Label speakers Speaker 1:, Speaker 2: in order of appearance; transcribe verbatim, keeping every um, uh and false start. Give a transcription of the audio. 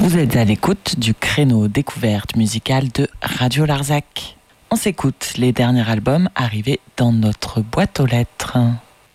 Speaker 1: Vous êtes à l'écoute du créneau découverte musicale de Radio Larzac. On s'écoute les derniers albums arrivés dans notre boîte aux lettres.